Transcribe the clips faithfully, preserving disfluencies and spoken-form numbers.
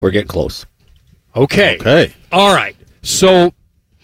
we're getting close. Okay. Okay. All right. So,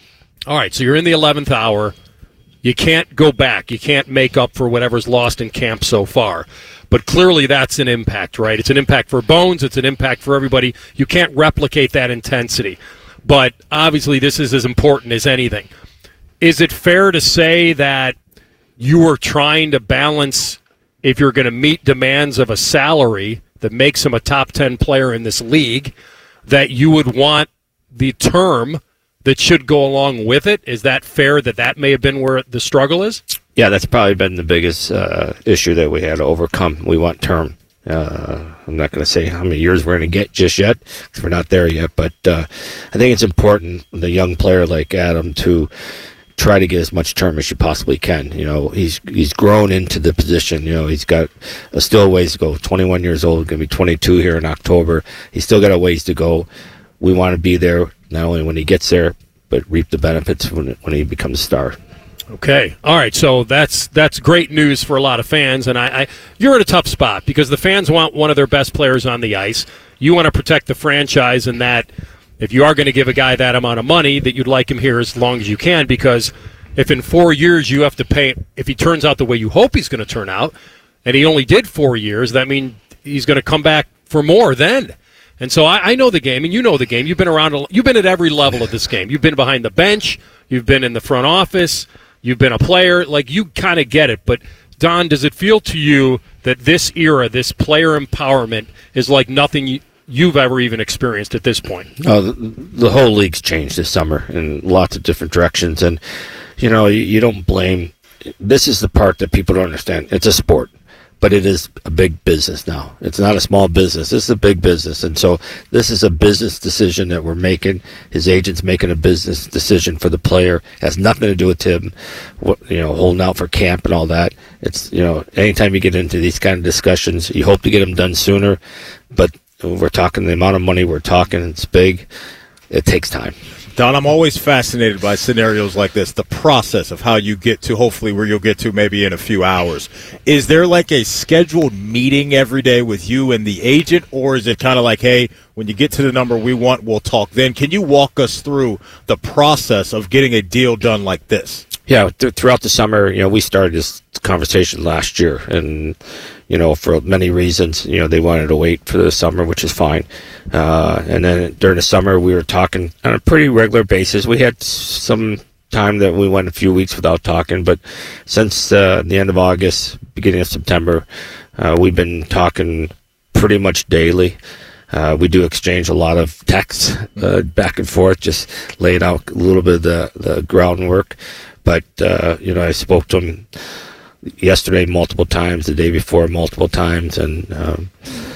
all right. So you're in the eleventh hour. You can't go back. You can't make up for whatever's lost in camp so far. But clearly that's an impact, right? It's an impact for Bones. It's an impact for everybody. You can't replicate that intensity. But obviously this is as important as anything. Is it fair to say that you were trying to balance, if you're going to meet demands of a salary that makes him a top ten player in this league, that you would want the term that should go along with it? Is that fair that that may have been where the struggle is? Yeah, that's probably been the biggest uh, issue that we had to overcome. We want term. Uh, I'm not going to say how many years we're going to get just yet, because we're not there yet. But uh, I think it's important, the young player like Adam, to try to get as much term as you possibly can. You know, he's he's grown into the position. You know, he's got a still a ways to go. twenty-one years old, going to be twenty-two here in October. He's still got a ways to go. We want to be there not only when he gets there, but reap the benefits when when he becomes a star. Okay. All right. So that's that's great news for a lot of fans, and I, I you're in a tough spot because the fans want one of their best players on the ice. You want to protect the franchise, and that if you are going to give a guy that amount of money, that you'd like him here as long as you can, because if in four years you have to pay, if he turns out the way you hope he's going to turn out, and he only did four years, that means he's going to come back for more then. And so I, I know the game, and you know the game. You've been around. You've been at every level of this game. You've been behind the bench. You've been in the front office. You've been a player. Like, you kind of get it. But, Don, does it feel to you that this era, this player empowerment, is like nothing you, you've ever even experienced at this point? Oh, the, the whole league's changed this summer in lots of different directions. And, you know, you, you don't blame. This is the part that people don't understand. It's a sport. But it is a big business now. It's not a small business. This is a big business. And so this is a business decision that we're making. His agent's making a business decision for the player. It has nothing to do with him, you know, holding out for camp and all that. It's, you know, anytime you get into these kind of discussions, you hope to get them done sooner. But we're talking the amount of money we're talking, it's big. It takes time. Don, I'm always fascinated by scenarios like this, the process of how you get to hopefully where you'll get to maybe in a few hours. Is there like a scheduled meeting every day with you and the agent, or is it kind of like, hey, when you get to the number we want, we'll talk then? Can you walk us through the process of getting a deal done like this? Yeah, th- throughout the summer, you know, we started this conversation last year, and you know, for many reasons, you know, they wanted to wait for the summer, which is fine. Uh, and then during the summer, we were talking on a pretty regular basis. We had some time that we went a few weeks without talking, but since uh, the end of August, beginning of September, uh, we've been talking pretty much daily. Uh, we do exchange a lot of texts uh, back and forth, just laying out a little bit of the, the groundwork. But, uh, you know, I spoke to him yesterday multiple times, the day before multiple times, and um,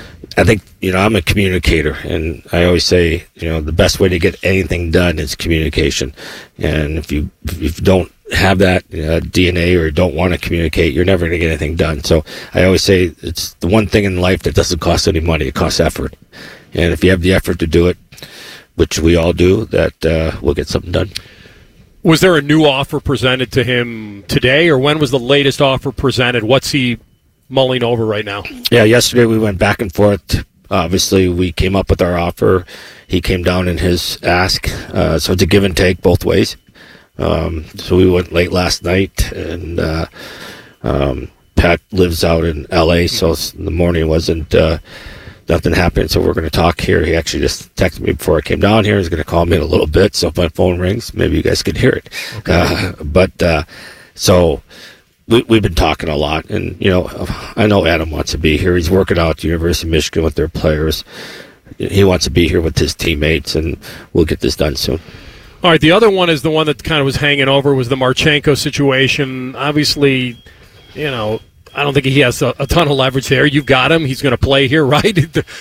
I think, you know, I'm a communicator, and I always say, you know, the best way to get anything done is communication. And if you if you don't have that uh, D N A or don't want to communicate, you're never going to get anything done. So I always say it's the one thing in life that doesn't cost any money. It costs effort. And if you have the effort to do it, which we all do, that uh, we'll get something done. Was there a new offer presented to him today, or when was the latest offer presented? What's he mulling over right now? Yeah, yesterday we went back and forth. Obviously, we came up with our offer. He came down in his ask. Uh, so it's a give and take both ways. Um, so we went late last night, and uh, um, Pat lives out in L A, so the morning wasn't uh, nothing happened. So we're going to talk here. He actually just texted me before I came down here. He's going to call me in a little bit, so if my phone rings, maybe you guys could hear it. Okay. Uh, but uh, so we, we've been talking a lot, and you know, I know Adam wants to be here. He's working out at the University of Michigan with their players. He wants to be here with his teammates, and we'll get this done soon. All right, the other one is the one that kind of was hanging over was the Marchenko situation. Obviously, you know, I don't think he has a, a ton of leverage there. You've got him; he's going to play here, right?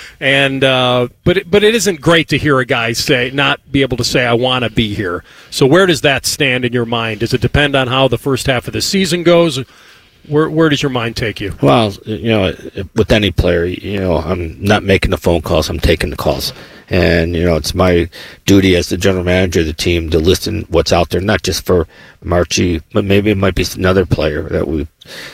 and uh, but it, but it isn't great to hear a guy say not be able to say I want to be here. So where does that stand in your mind? Does it depend on how the first half of the season goes? Where where does your mind take you? Well, you know, with any player, you know, I'm not making the phone calls; I'm taking the calls. And, you know, it's my duty as the general manager of the team to listen what's out there, not just for Marchie, but maybe it might be another player that we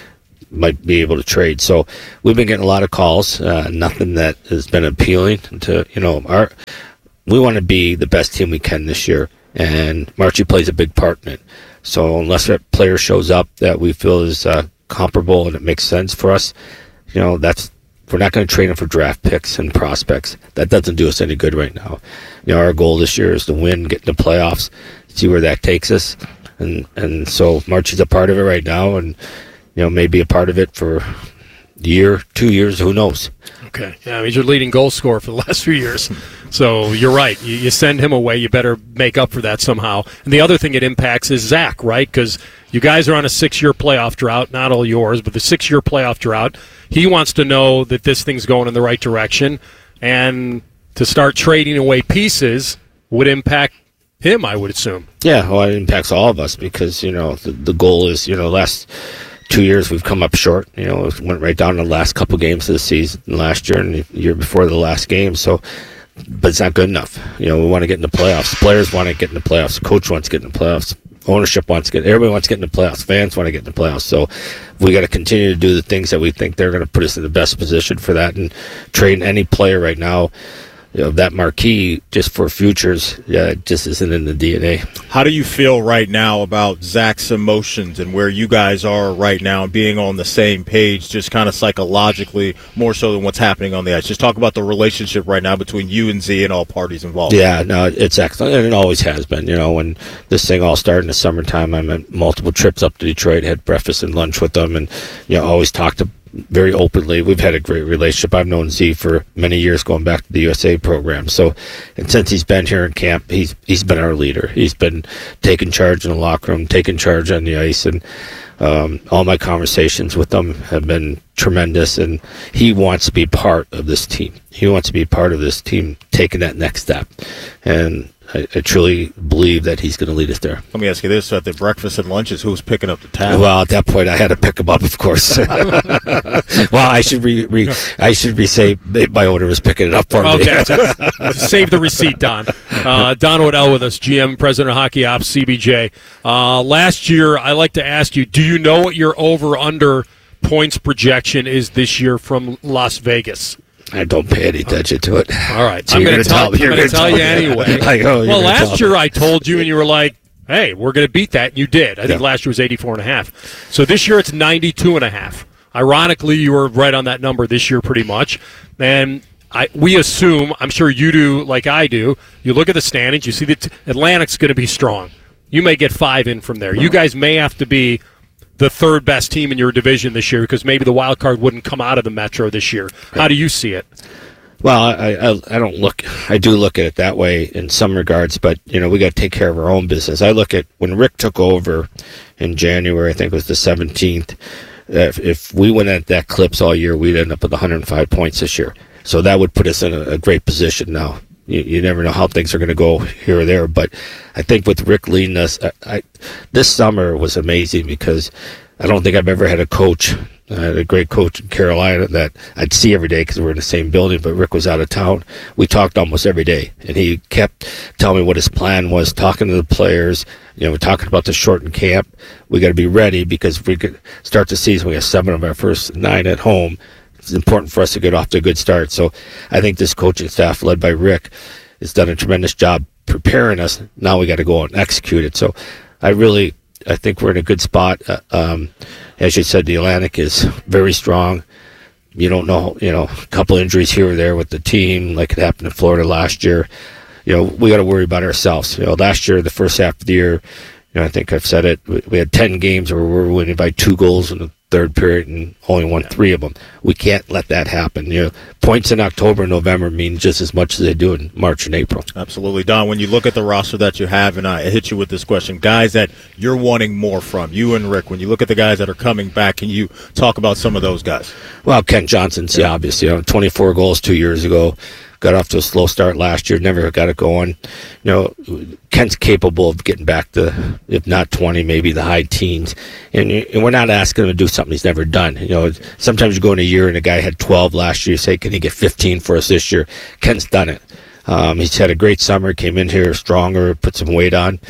might be able to trade. So we've been getting a lot of calls. Uh, nothing that has been appealing to, you know, our. We want to be the best team we can this year, and Marchie plays a big part in it. So unless a player shows up that we feel is uh, comparable and it makes sense for us, you know, that's we're not going to trade him for draft picks and prospects. That doesn't do us any good right now. You know, our goal this year is to win, get in the playoffs, see where that takes us. And and so Marchie's a part of it right now, and you know, maybe a part of it for a year, two years, who knows? Okay, yeah, he's your leading goal scorer for the last few years. So you're right. You, you send him away, you better make up for that somehow. And the other thing it impacts is Zach, right? Because you guys are on a six-year playoff drought, not all yours, but the six-year playoff drought. He wants to know that this thing's going in the right direction, and to start trading away pieces would impact him, I would assume. Yeah, well, it impacts all of us because, you know, the, the goal is, you know, last two years we've come up short. You know, it went right down to the last couple games of the season last year and the year before the last game. So, but it's not good enough. You know, we want to get in the playoffs. Players want to get in the playoffs. The coach wants to get in the playoffs. Ownership wants to get, everybody wants to get in the playoffs. Fans want to get in the playoffs. So we got to continue to do the things that we think they're going to put us in the best position for that. And trading any player right now, you know, that marquee just for futures, yeah, it just isn't in the D N A. How do you feel right now about Zach's emotions and where you guys are right now and being on the same page, just kind of psychologically, more so than what's happening on the ice? Just talk about the relationship right now between you and Z and all parties involved. Yeah, no, it's excellent, and it always has been. You know, when this thing all started in the summertime, I made multiple trips up to Detroit, had breakfast and lunch with them, and, you know, always talked to very openly. We've had a great relationship. I've known Z for many years, going back to the U S A program. So, and since he's been here in camp, he's he's been our leader. He's been taking charge in the locker room, taking charge on the ice, and um, all my conversations with him have been tremendous. And he wants to be part of this team. He wants to be part of this team, taking that next step. And I, I truly believe that he's going to lead us there. Let me ask you this: at the breakfast and lunches, who's picking up the tab? Well, at that point, I had to pick him up, of course. Well, I should re, re I should re say my owner was picking it up for me. Okay, save the receipt, Don. Uh, Don Waddell with us, G M, President of Hockey Ops, C B J. Uh, last year, I like to ask you: do you know what your over/under points projection is this year from Las Vegas? I don't pay any attention to it. All right. So I'm going to tell, tell, tell, tell you anyway. Like, oh, well, last year I told you, and you were like, hey, we're going to beat that, and you did. I think yeah. last year was eighty-four and a half. So this year it's ninety-two and a half. Ironically, you were right on that number this year pretty much. And I, we assume, I'm sure you do like I do, you look at the standings, you see that Atlantic's going to be strong. You may get five in from there. You guys may have to be the third best team in your division this year because maybe the wild card wouldn't come out of the Metro this year. How do you see it? Well, I, I I don't look. I do look at it that way in some regards, but you know we got to take care of our own business. I look at when Rick took over in January. I think it was the seventeenth. If, if we went at that clips all year, we'd end up with one hundred five points this year. So that would put us in a, a great position now. You, you never know how things are going to go here or there, but I think with Rick leading us, I, I, this summer was amazing because I don't think I've ever had a coach. I had a great coach in Carolina that I'd see every day because we're in the same building, but Rick was out of town. We talked almost every day, and he kept telling me what his plan was, talking to the players. You know, we're talking about the shortened camp. We got to be ready because if we could start the season, we have seven of our first nine at home. It's important for us to get off to a good start. So I think this coaching staff, led by Rick, has done a tremendous job preparing us. Now we got to go out and execute it. So I really, I think we're in a good spot. Uh, um, as you said, the Atlantic is very strong. You don't know, you know, a couple injuries here or there with the team, like it happened in Florida last year. You know, we got to worry about ourselves. You know, last year, the first half of the year, you know, I think I've said it. We had ten games where we were winning by two goals in the third period and only won three of them. We can't let that happen. You know, points in October and November mean just as much as they do in March and April. Absolutely. Don, when you look at the roster that you have, and I hit you with this question, guys that you're wanting more from, you and Rick, when you look at the guys that are coming back, can you talk about some of those guys? Well, Kent Johnson's the obvious. You know, twenty-four goals two years ago. Got off to a slow start last year, never got it going. You know, Kent's capable of getting back to, if not twenty, maybe the high teens. And, and we're not asking him to do something he's never done. You know, sometimes you go in a year and a guy had twelve last year, you say, can he get fifteen for us this year? Kent's done it. Um, he's had a great summer, came in here stronger, put some weight on.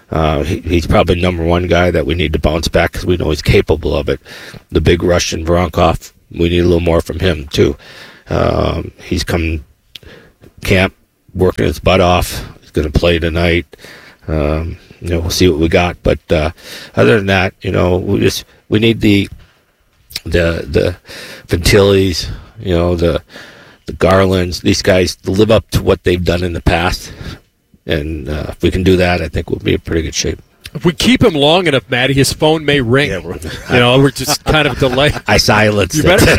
Uh, he, he's probably number one guy that we need to bounce back because we know he's capable of it. The big Russian Voronkov, we need a little more from him too. Um, he's come camp working his butt off. He's going to play tonight. Um, you know, we'll see what we got. But uh, other than that, you know, we just we need the the the Fantillis, you know, the the Garlands, these guys to live up to what they've done in the past. And uh, if we can do that, I think we'll be in pretty good shape. If we keep him long enough, Matty, his phone may ring. Yeah, we're, you know, we're just kind of delayed. I silenced you it. Better,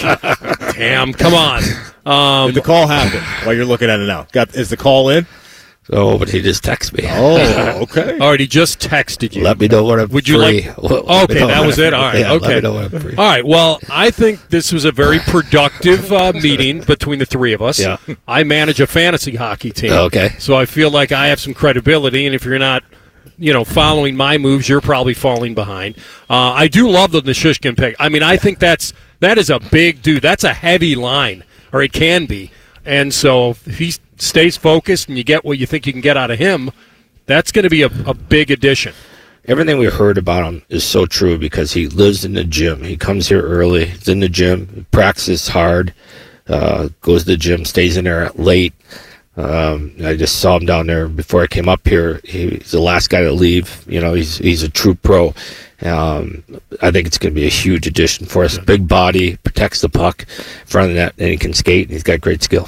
oh, damn, come on. Um, Did the call happen while you're looking at it now? Got Is the call in? Oh, but he just texted me. Oh, okay. All right, he just texted you. Let me know what I'm Would you free. like? Well, okay, that was it. All right, yeah, okay. Let me know what I'm free. All right. Well, I think this was a very productive uh, meeting between the three of us. Yeah. I manage a fantasy hockey team. Okay. So I feel like I have some credibility, and if you're not, you know, following my moves, you're probably falling behind. Uh, I do love the Nichushkin pick. I mean, I think that's that is a big dude. That's a heavy line, or it can be. And so if he stays focused and you get what you think you can get out of him, that's going to be a, a big addition. Everything we heard about him is so true because he lives in the gym. He comes here early. He's in the gym, practices hard, uh, goes to the gym, stays in there late. Um, I just saw him down there before I came up here. He, he's the last guy to leave. You know, he's he's a true pro. Um, I think it's going to be a huge addition for us. Big body, protects the puck in front of the net, and he can skate. And he's got great skill.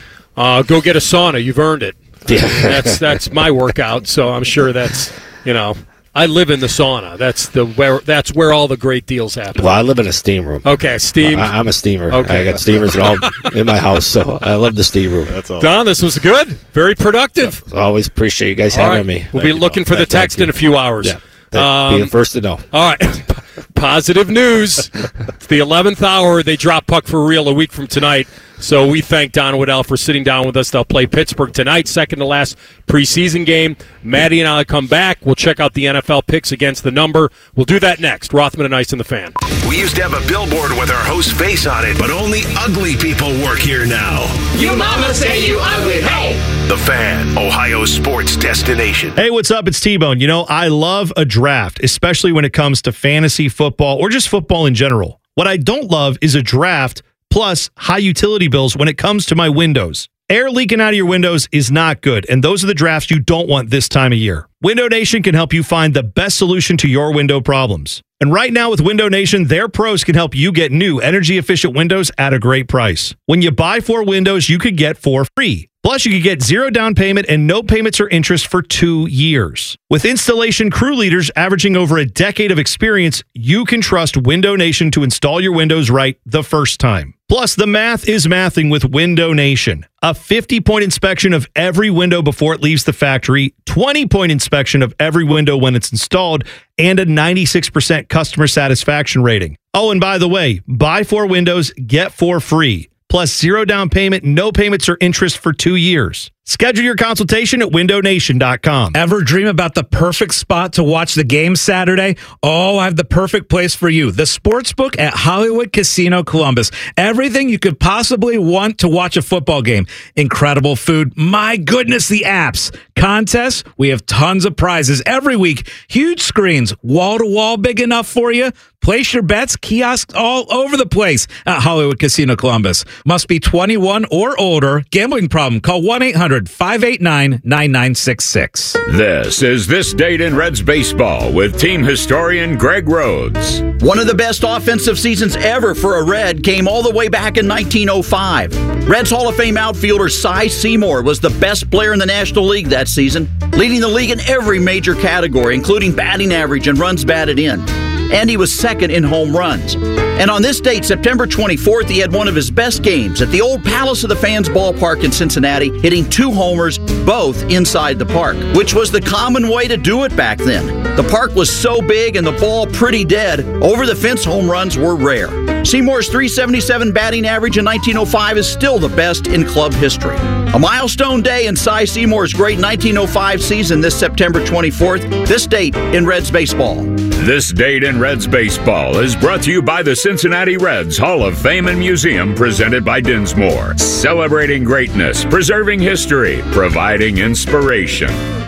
Uh, go get a sauna. You've earned it. Yeah. that's that's my workout. So I'm sure that's you know. I live in the sauna. That's the where. That's where all the great deals happen. Well, I live in a steam room. Okay, steam. I, I'm a steamer. Okay. I got steamers in, all, in my house, so I love the steam room. That's all. Don, this was good. Very productive. I always appreciate you guys All having right. me. We'll Thank be you, looking Bob. for the Thank- thank text in you. a few hours. Yeah. Thank- be the Um, first to know. All right. Positive news. It's the eleventh hour. They drop puck for real a week from tonight. So we thank Don Waddell for sitting down with us. They'll play Pittsburgh tonight, second to last preseason game. Maddie and I will come back. We'll check out the N F L picks against the number. We'll do that next. Rothman and Ice and the Fan. We used to have a billboard with our host's face on it, but only ugly people work here now. You mama say you ugly. Hey! The Fan, Ohio's sports destination. Hey, what's up? It's T-Bone. You know, I love a draft, especially when it comes to fantasy football or just football in general. What I don't love is a draft plus high utility bills when it comes to my windows. Air leaking out of your windows is not good, and those are the drafts you don't want this time of year. Window Nation can help you find the best solution to your window problems. And right now with Window Nation, their pros can help you get new energy-efficient windows at a great price. When you buy four windows, you could get four free. Plus, you could get zero down payment and no payments or interest for two years. With installation crew leaders averaging over a decade of experience, you can trust Window Nation to install your windows right the first time. Plus, the math is mathing with Window Nation. A fifty-point inspection of every window before it leaves the factory, twenty-point inspection of every window when it's installed, and a ninety-six percent customer satisfaction rating. Oh, and by the way, buy four windows, get four free. Plus zero down payment, no payments or interest for two years. Schedule your consultation at window nation dot com. Ever dream about the perfect spot to watch the game Saturday? Oh, I have the perfect place for you. The Sportsbook at Hollywood Casino Columbus. Everything you could possibly want to watch a football game. Incredible food. My goodness, the apps. Contests. We have tons of prizes every week. Huge screens. Wall-to-wall big enough for you. Place your bets. Kiosks all over the place at Hollywood Casino Columbus. Must be twenty-one or older. Gambling problem. Call one eight hundred five eight nine nine nine six six. This is This Date in Reds Baseball with team historian Greg Rhodes. One of the best offensive seasons ever for a Red came all the way back in nineteen oh five. Reds Hall of Fame outfielder Cy Seymour was the best player in the National League that season, leading the league in every major category, including batting average and runs batted in. And he was second in home runs. And on this date, September twenty-fourth, he had one of his best games at the old Palace of the Fans ballpark in Cincinnati, hitting two homers, both inside the park, which was the common way to do it back then. The park was so big and the ball pretty dead, over-the-fence home runs were rare. Seymour's three seventy-seven batting average in nineteen oh five is still the best in club history. A milestone day in Cy Seymour's great nineteen oh five season this September twenty-fourth, this date in Reds baseball. This Date in Reds Baseball is brought to you by the Cincinnati Reds Hall of Fame and Museum, presented by Dinsmore. Celebrating greatness, preserving history, providing inspiration.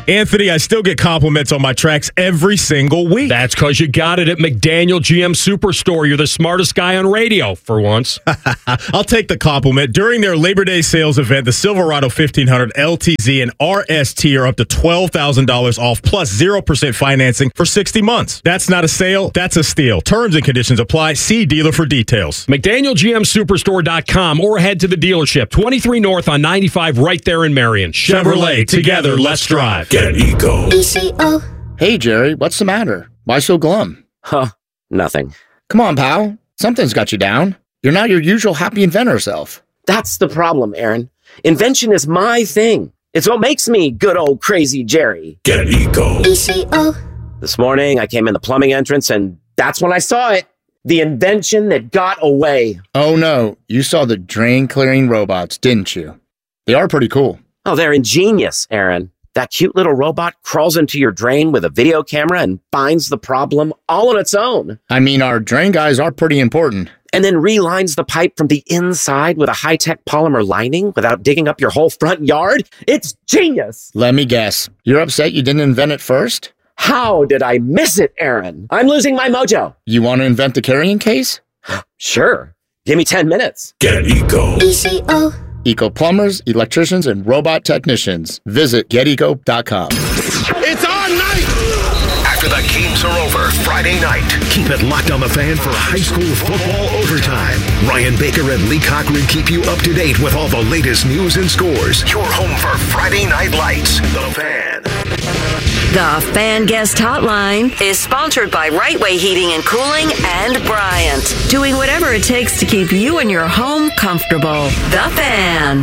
Anthony, I still get compliments on my tracks every single week. That's because you got it at McDaniel G M Superstore. You're the smartest guy on radio, for once. I'll take the compliment. During their Labor Day sales event, the Silverado fifteen hundred L T Z and R S T are up to twelve thousand dollars off plus zero percent financing for sixty months. That's not a sale, that's a steal. Terms and conditions apply. See dealer for details. McDaniel G M Superstore dot com or head to the dealership, twenty-three North on ninety-five, right there in Marion. Chevrolet, together, let's drive. Get Eco. E C O. Hey, Jerry, what's the matter? Why so glum? Huh, nothing. Come on, pal. Something's got you down. You're not your usual happy inventor self. That's the problem, Aaron. Invention is my thing. It's what makes me good old crazy Jerry. Get Eco. E C O. This morning, I came in the plumbing entrance, and that's when I saw it. The invention that got away. Oh, no. You saw the drain-clearing robots, didn't you? They are pretty cool. Oh, they're ingenious, Aaron. That cute little robot crawls into your drain with a video camera and finds the problem all on its own. I mean, our drain guys are pretty important. And then relines the pipe from the inside with a high-tech polymer lining without digging up your whole front yard. It's genius. Let me guess. You're upset you didn't invent it first? How did I miss it, Aaron? I'm losing my mojo. You want to invent the carrying case? Sure. Give me ten minutes. Get Eco. E C O. Eco plumbers, electricians, and robot technicians. Visit get eco dot com. It's our night! After the games are over Friday night, keep it locked on the Fan for high school football overtime. Ryan Baker and Lee Cochran keep you up to date with all the latest news and scores. Your home for Friday Night Lights. The Fan. The Fan Guest Hotline is sponsored by Right Way Heating and Cooling and Bryant, doing whatever it takes to keep you and your home comfortable. The Fan.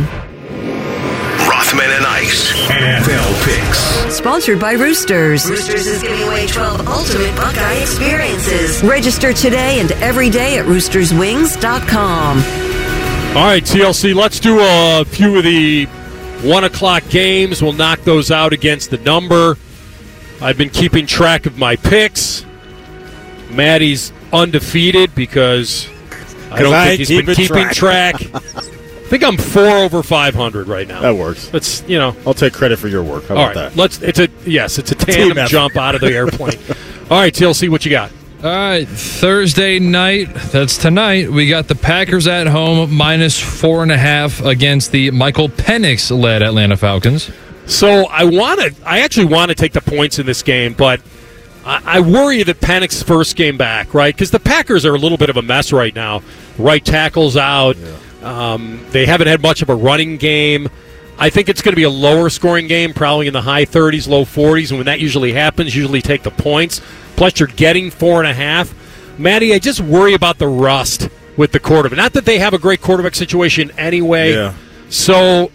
Rothman and Ice. N F L Picks. Sponsored by Roosters. Roosters is giving away twelve ultimate Buckeye experiences. Register today and every day at roosters wings dot com. All right, T L C, let's do a few of the one o'clock games. We'll knock those out against the number. I've been keeping track of my picks. Maddie's undefeated because I don't I think he's been keeping track. track. I think I'm four over five hundred right now. That works. It's, you know. I'll take credit for your work. How all about right, that? Let's, it's a, yes, it's a tandem jump out of the airplane. All right, T L C, what you got? All right, Thursday night, that's tonight, we got the Packers at home, minus four and a half against the Michael Penix-led Atlanta Falcons. So I want to, I actually want to take the points in this game, but I, I worry that Penix's first game back, right? Because the Packers are a little bit of a mess right now. Right tackle's out. Yeah. Um, they haven't had much of a running game. I think it's going to be a lower scoring game, probably in the high thirties, low forties, and when that usually happens, usually take the points. Plus, you're getting four and a half. Maddie, I just worry about the rust with the quarterback. Not that they have a great quarterback situation anyway. Yeah. So,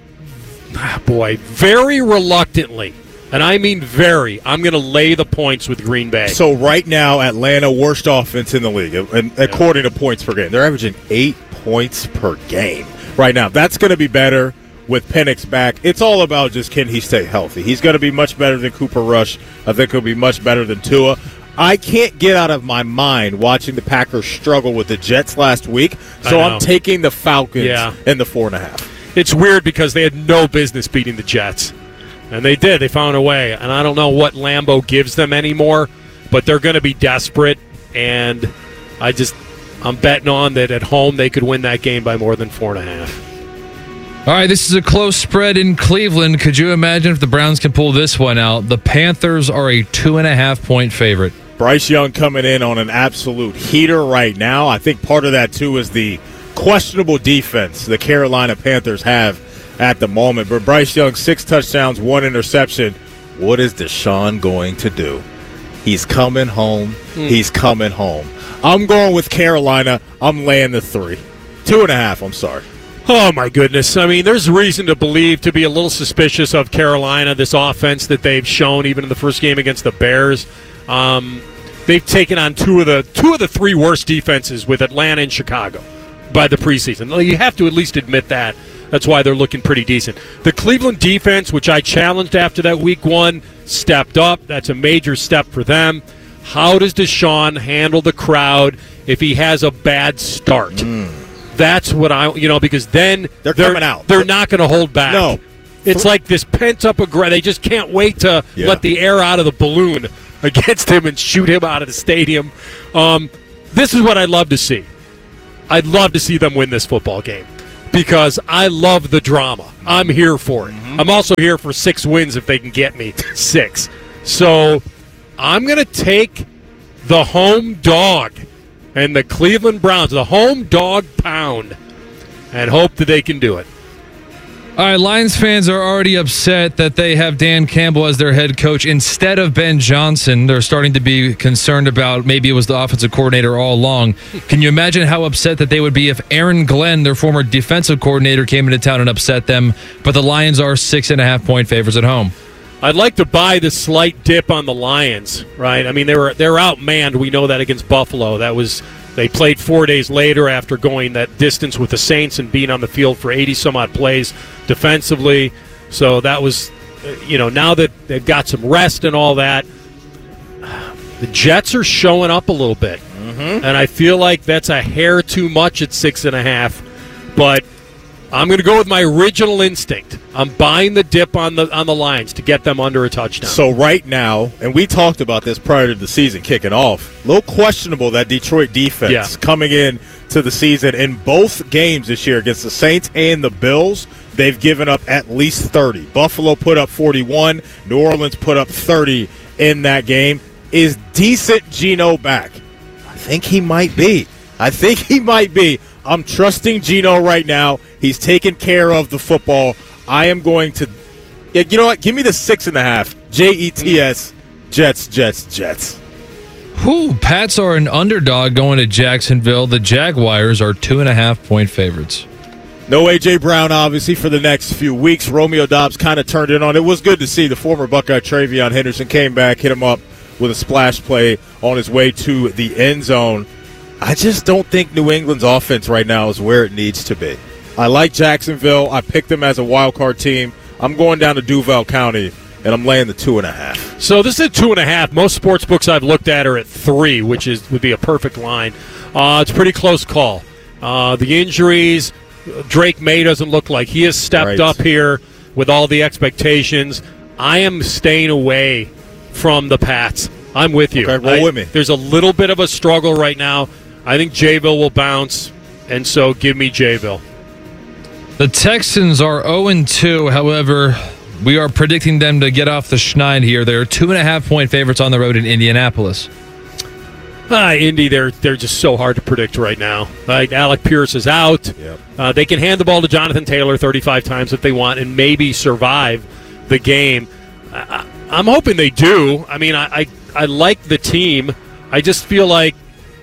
ah, boy, very reluctantly, and I mean very, I'm going to lay the points with Green Bay. So right now, Atlanta, worst offense in the league, and according to points per game. They're averaging eight points per game right now. That's going to be better with Penix back. It's all about just can he stay healthy. He's going to be much better than Cooper Rush. I think he'll be much better than Tua. I can't get out of my mind watching the Packers struggle with the Jets last week, so I'm taking the Falcons yeah. in the four and a half. It's weird because they had no business beating the Jets, and they did. They found a way, and I don't know what Lambeau gives them anymore, but they're going to be desperate, and I just I'm betting on that at home they could win that game by more than four and a half. All right, this is a close spread in Cleveland. Could you imagine if the Browns can pull this one out? The Panthers are a two and a half point favorite. Bryce Young coming in on an absolute heater right now. I think part of that, too, is the questionable defense the Carolina Panthers have at the moment. But Bryce Young, six touchdowns, one interception. What is Deshaun going to do? He's coming home. Mm. He's coming home. I'm going with Carolina. I'm laying the three. Two and a half, I'm sorry. Oh, my goodness. I mean, there's reason to believe, to be a little suspicious of Carolina, this offense that they've shown even in the first game against the Bears. Um, they've taken on two of the two of the three worst defenses with Atlanta and Chicago by the preseason. You have to at least admit that. That's why they're looking pretty decent. The Cleveland defense, which I challenged after that week one, stepped up. That's a major step for them. How does Deshaun handle the crowd if he has a bad start? Mm. That's what I, you know, because then they're, they're coming out. They're not going to hold back. No, It's like this pent-up aggression. They just can't wait to Yeah. let the air out of the balloon against him and shoot him out of the stadium. Um, this is what I'd love to see. I'd love to see them win this football game because I love the drama. I'm here for it. Mm-hmm. I'm also here for six wins if they can get me six. So I'm going to take the home dog and the Cleveland Browns, the home dog pound, and hope that they can do it. All right, Lions fans are already upset that they have Dan Campbell as their head coach instead of Ben Johnson. They're starting to be concerned about maybe it was the offensive coordinator all along. Can you imagine how upset that they would be if Aaron Glenn, their former defensive coordinator, came into town and upset them? But the Lions are six and a half point favorites at home. I'd like to buy the slight dip on the Lions, right? I mean, they were they're outmanned. We know that against Buffalo. That was they played four days later after going that distance with the Saints and being on the field for eighty some odd plays defensively. So that was, you know, now that they've got some rest and all that, the Jets are showing up a little bit, mm-hmm. and I feel like that's a hair too much at six and a half, but. I'm going to go with my original instinct. I'm buying the dip on the on the Lions to get them under a touchdown. So right now, and we talked about this prior to the season kicking off, a little questionable that Detroit defense yeah. coming in to the season in both games this year against the Saints and the Bills. They've given up at least thirty. Buffalo put up forty-one. New Orleans put up thirty in that game. Is decent Geno back? I think he might be. I think he might be. I'm trusting Geno right now. He's taking care of the football. I am going to, yeah, you know what? Give me the six and a half. J E T S, Jets, Jets, Jets. Whew, Pats are an underdog going to Jacksonville. The Jaguars are two and a half point favorites. No A J. Brown, obviously, for the next few weeks. Romeo Doubs kind of turned it on. It was good to see the former Buckeye Travion Henderson came back, hit him up with a splash play on his way to the end zone. I just don't think New England's offense right now is where it needs to be. I like Jacksonville. I picked them as a wild card team. I'm going down to Duval County, and I'm laying the two and a half. So this is two and a half. Most sports books I've looked at are at three, which is would be a perfect line. Uh, it's a pretty close call. Uh, the injuries, Drake May doesn't look like he has stepped right. up here with all the expectations. I am staying away from the Pats. I'm with you. Okay, roll I, with me. There's a little bit of a struggle right now. I think Jayville will bounce, and so give me Jayville. The Texans are oh and two. However, we are predicting them to get off the schneid here. They're two and a half point favorites on the road in Indianapolis. Ah, Indy, they're they're just so hard to predict right now. Like Alec Pierce is out. Yep. Uh, they can hand the ball to Jonathan Taylor thirty-five times if they want and maybe survive the game. I, I'm hoping they do. I mean, I, I I like the team. I just feel like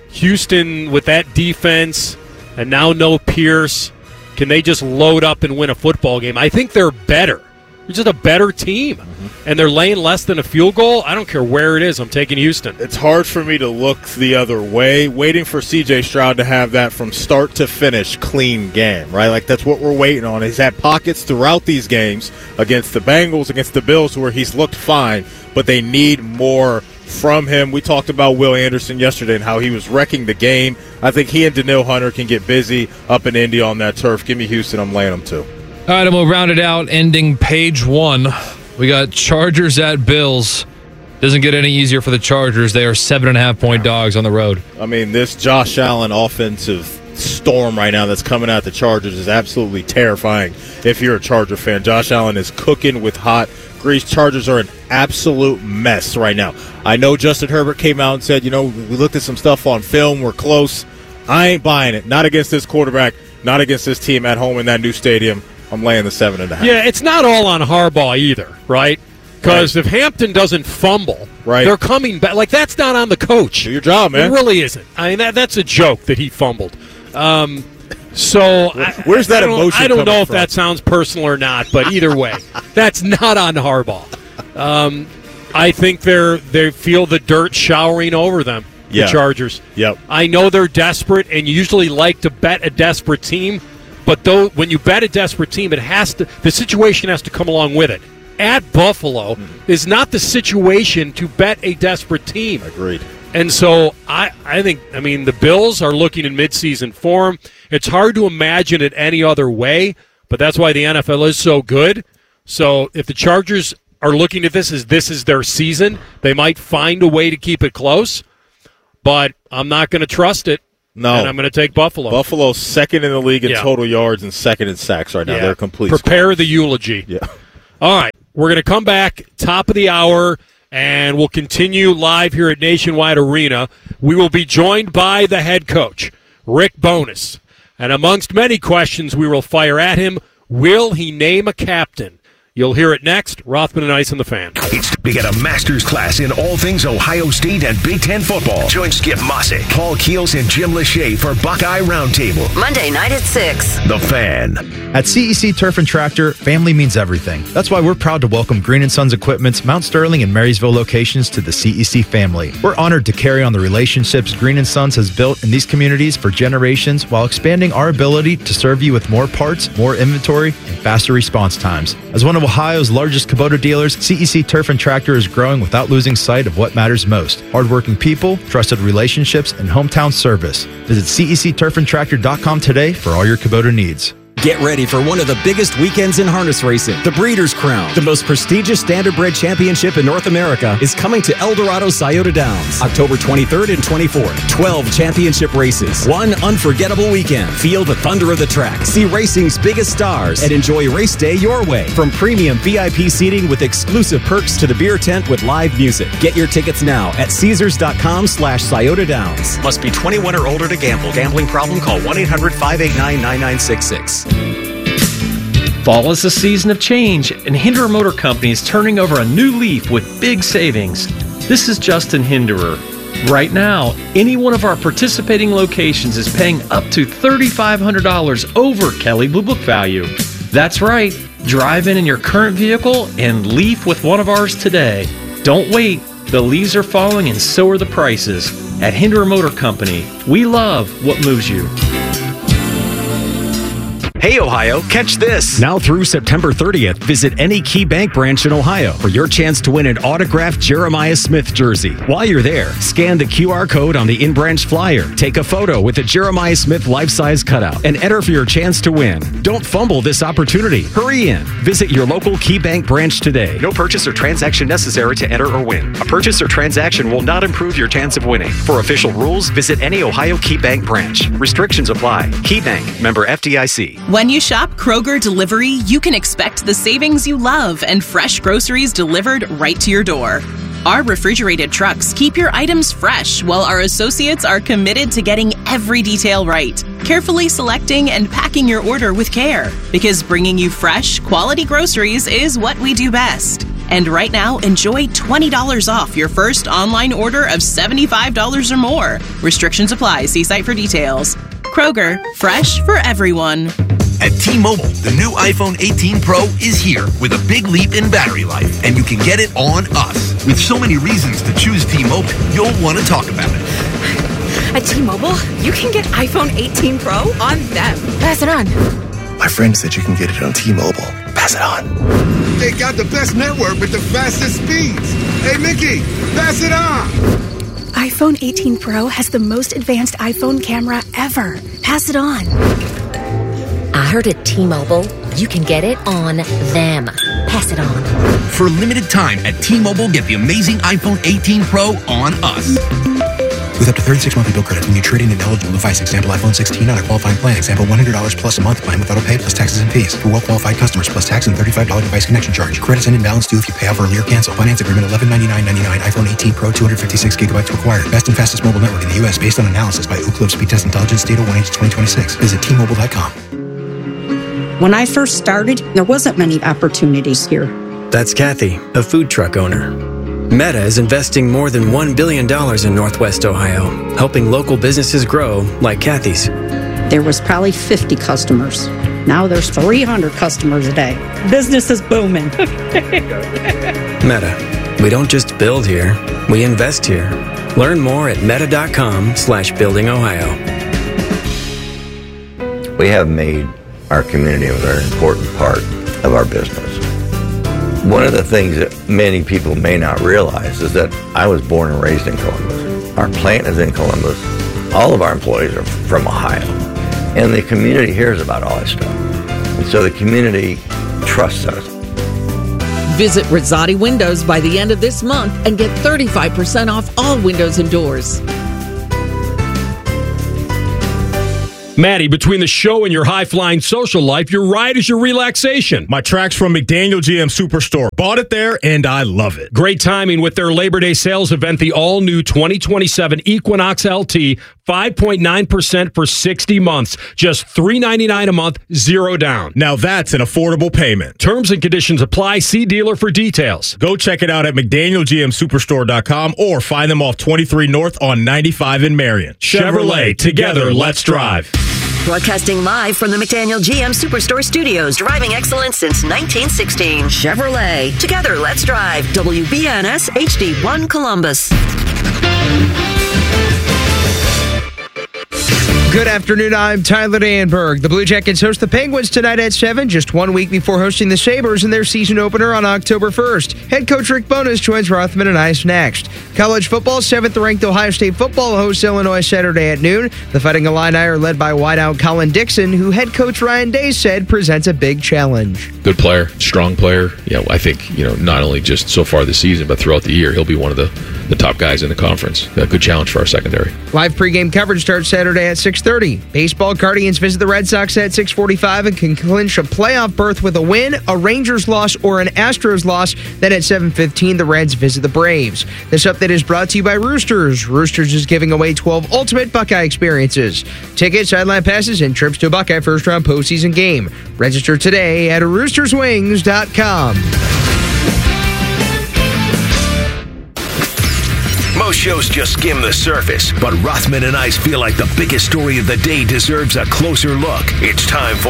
Houston with that defense and now no Pierce, can they just load up and win a football game? I think they're better. They're just a better team. Mm-hmm. And they're laying less than a field goal. I don't care where it is. I'm taking Houston. It's hard for me to look the other way, waiting for C J. Stroud to have that from start to finish clean game, right? Like that's what we're waiting on. He's had pockets throughout these games against the Bengals, against the Bills, where he's looked fine, but they need more from him. We talked about Will Anderson yesterday and how he was wrecking the game. I think he and Danielle Hunter can get busy up in Indy on that turf. Give me Houston. I'm laying them too. All right, and we'll round it out, ending page one. We got Chargers at Bills. Doesn't get any easier for the Chargers. They are seven and a half point dogs on the road. I mean, this Josh Allen offensive storm right now that's coming at the Chargers is absolutely terrifying if you're a Charger fan. Josh Allen is cooking with hot grease. Chargers are an absolute mess right now. I know Justin Herbert came out and said, you know, we looked at some stuff on film. We're close. I ain't buying it. Not against this quarterback. Not against this team at home in that new stadium. I'm laying the seven and a half. Yeah, it's not all on Harbaugh either, right? Because right. if Hampton doesn't fumble, right. they're coming back. Like, that's not on the coach. Do your job, man. It really isn't. I mean, that, that's a joke that he fumbled. Um, so where's I, that I emotion? I don't know if from? that sounds personal or not, but either way, that's not on Harbaugh. Um, I think they're they feel the dirt showering over them. The yeah. Chargers. Yep. I know they're desperate, and you usually like to bet a desperate team, but though when you bet a desperate team, it has to the situation has to come along with it. At Buffalo mm-hmm. is not the situation to bet a desperate team. Agreed. And so I, I think, I mean, the Bills are looking in midseason form. It's hard to imagine it any other way, but that's why the N F L is so good. So if the Chargers are looking at this as this is their season, they might find a way to keep it close, but I'm not going to trust it. No. And I'm going to take Buffalo. Buffalo's second in the league in Yeah. total yards and second in sacks right now. Yeah. They're complete. Prepare squads. the eulogy. Yeah. All right. We're going to come back top of the hour, and we'll continue live here at Nationwide Arena. We will be joined by the head coach, Rick Bowness. And amongst many questions we will fire at him, will he name a captain? You'll hear it next. Rothman and Ice on the Fan. It's to get a master's class in all things Ohio State and Big Ten football. Join Skip Mossick, Paul Keels, and Jim Lachey for Buckeye Roundtable. Monday night at six. The Fan. At C E C Turf and Tractor, family means everything. That's why we're proud to welcome Green and Sons Equipment's Mount Sterling and Marysville locations to the C E C family. We're honored to carry on the relationships Green and Sons has built in these communities for generations while expanding our ability to serve you with more parts, more inventory, and faster response times. As one of Ohio's largest Kubota dealers, C E C Turf and Tractor is growing without losing sight of what matters most: hardworking people, trusted relationships, and hometown service. Visit C E C turf and tractor dot com today for all your Kubota needs. Get ready for one of the biggest weekends in harness racing. The Breeders' Crown, the most prestigious standardbred championship in North America, is coming to El Dorado Scioto Downs, October twenty-third and twenty-fourth. twelve championship races, one unforgettable weekend. Feel the thunder of the track, see racing's biggest stars, and enjoy race day your way. From premium V I P seating with exclusive perks to the beer tent with live music. Get your tickets now at Caesars.com slash Scioto Downs. Must be twenty-one or older to gamble. Gambling problem? Call one eight hundred five eight nine nine nine six six. Fall is a season of change, and Hinderer Motor Company is turning over a new leaf with big savings. This is Justin Hinderer. Right now, any one of our participating locations is paying up to three thousand five hundred dollars over Kelley Blue Book value. That's right. Drive in in your current vehicle and leaf with one of ours today. Don't wait. The leaves are falling and so are the prices. At Hinderer Motor Company, we love what moves you. Hey Ohio, catch this! Now through September thirtieth, visit any Key Bank branch in Ohio for your chance to win an autographed Jeremiah Smith jersey. While you're there, scan the Q R code on the in-branch flyer, take a photo with a Jeremiah Smith life-size cutout, and enter for your chance to win. Don't fumble this opportunity. Hurry in. Visit your local Key Bank branch today. No purchase or transaction necessary to enter or win. A purchase or transaction will not improve your chance of winning. For official rules, visit any Ohio Key Bank branch. Restrictions apply. Key Bank, member F D I C. When you shop Kroger Delivery, you can expect the savings you love and fresh groceries delivered right to your door. Our refrigerated trucks keep your items fresh, while our associates are committed to getting every detail right, carefully selecting and packing your order with care, because bringing you fresh, quality groceries is what we do best. And right now, enjoy twenty dollars off your first online order of seventy-five dollars or more. Restrictions apply. See site for details. Kroger, fresh for everyone. At T-Mobile, the new iPhone eighteen Pro is here with a big leap in battery life, and you can get it on us. With so many reasons to choose T-Mobile, you'll want to talk about it. At T-Mobile, you can get iPhone eighteen Pro on them. Pass it on. My friend said you can get it on T-Mobile. Pass it on. They got the best network with the fastest speeds. Hey, Mickey, pass it on. iPhone eighteen Pro has the most advanced iPhone camera ever. Pass it on. I heard at T-Mobile, you can get it on them. Pass it on. For a limited time at T-Mobile, get the amazing iPhone eighteen Pro on us. With up to thirty-six monthly bill credits when you trade in an eligible device. Example iPhone sixteen on a qualifying plan. Example one hundred dollars plus a month plan with auto pay plus taxes and fees. For well-qualified customers plus tax and thirty-five dollars device connection charge. Credits and imbalance due if you pay off early or cancel. Finance agreement eleven ninety-nine ninety-nine. iPhone eighteen Pro two hundred fifty-six gigabytes required. Best and fastest mobile network in the U S based on analysis by Ookla Speed Test Intelligence data one H twenty twenty-six. Visit T Mobile dot com. When I first started, there wasn't many opportunities here. That's Kathy, a food truck owner. Meta is investing more than one billion dollars in Northwest Ohio, helping local businesses grow like Kathy's. There was probably fifty customers. Now there's three hundred customers a day. Business is booming. Meta, we don't just build here, we invest here. Learn more at meta.com slash building Ohio. We have made our community a very important part of our business. One of the things that many people may not realize is that I was born and raised in Columbus. Our plant is in Columbus. All of our employees are from Ohio. And the community hears about all this stuff. And so the community trusts us. Visit Rosati Windows by the end of this month and get thirty-five percent off all windows and doors. Maddie, between the show and your high-flying social life, your ride is your relaxation. My track's from McDaniel G M Superstore. Bought it there, and I love it. Great timing with their Labor Day sales event, the all-new twenty twenty-seven Equinox L T, five point nine percent for sixty months. Just three hundred ninety-nine dollars a month, zero down. Now that's an affordable payment. Terms and conditions apply. See dealer for details. Go check it out at McDaniel G M Superstore dot com or find them off twenty-three North on ninety-five in Marion. Chevrolet, together, let's drive. Broadcasting live from the McDaniel G M Superstore Studios. Driving excellence since nineteen sixteen. Chevrolet. Together, let's drive. W B N S H D one Columbus. Good afternoon, I'm Tyler Danberg. The Blue Jackets host the Penguins tonight at seven, just one week before hosting the Sabres in their season opener on October first. Head coach Rick Bowness joins Rothman and Ice next. College football, seventh-ranked Ohio State football hosts Illinois Saturday at noon. The Fighting Illini are led by wideout Colin Dixon, who head coach Ryan Day said presents a big challenge. Good player, strong player. Yeah, I think, you know, not only just so far this season, but throughout the year, he'll be one of the, the top guys in the conference. A good challenge for our secondary. Live pregame coverage starts Saturday at six thirty. Baseball, Guardians visit the Red Sox at six forty-five and can clinch a playoff berth with a win, a Rangers loss, or an Astros loss. Then at seven fifteen, the Reds visit the Braves. This update is brought to you by Roosters. Roosters is giving away twelve ultimate Buckeye experiences. Tickets, sideline passes, and trips to a Buckeye first-round postseason game. Register today at roosters wings dot com. Most shows just skim the surface, but Rothman and Ice feel like the biggest story of the day deserves a closer look. It's time for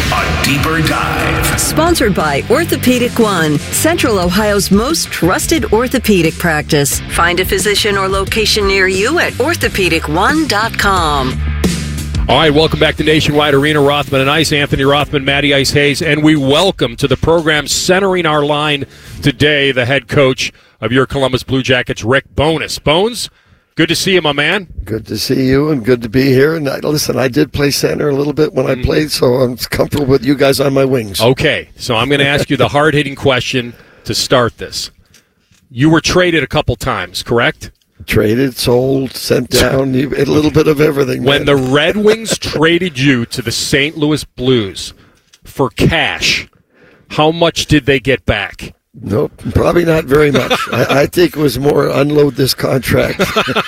a deeper dive. Sponsored by Orthopedic One, Central Ohio's most trusted orthopedic practice. Find a physician or location near you at orthopedic one dot com. All right, welcome back to Nationwide Arena. Rothman and Ice, Anthony Rothman, Matty Ice Hayes, and we welcome to the program, centering our line today, the head coach of your Columbus Blue Jackets, Rick Bowness. Bones, good to see you, my man. Good to see you and good to be here. And I, listen, I did play center a little bit when I played, so I'm comfortable with you guys on my wings. Okay, so I'm going to ask you the hard-hitting question to start this. You were traded a couple times, correct? Traded, sold, sent down, a little bit of everything. When man. the Red Wings traded you to the Saint Louis Blues for cash, how much did they get back? Nope, probably not very much. I, I think it was more unload this contract.